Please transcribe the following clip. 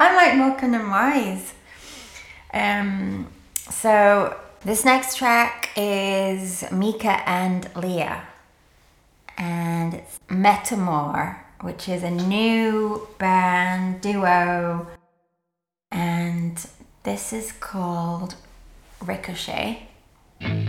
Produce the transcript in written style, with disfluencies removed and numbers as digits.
I like Morecambe and Wise. So this next track is Mika and Leah, and it's Metamor, which is a new band duo, and this is called Ricochet.